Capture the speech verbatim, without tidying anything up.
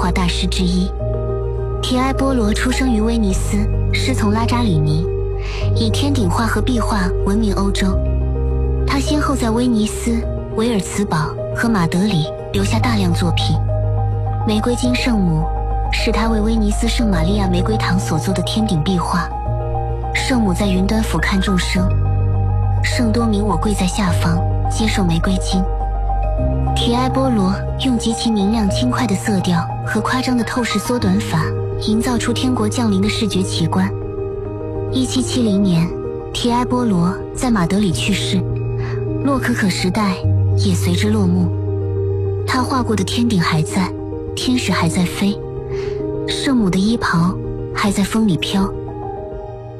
画大师之一。提埃波罗出生于威尼斯，师从拉扎里尼，以天顶画和壁画闻名欧洲。他先后在威尼斯、维尔茨堡和马德里留下大量作品。玫瑰金圣母是他为威尼斯圣玛利亚玫瑰堂所做的天顶壁画。圣母在云端俯瞰众生，圣多明我跪在下方接受玫瑰金。提埃波罗用极其明亮轻快的色调和夸张的透视缩短法，营造出天国降临的视觉奇观。一七七零年，提埃波罗在马德里去世，洛可可时代也随之落幕。他画过的天顶还在，天使还在飞，圣母的衣袍还在风里飘。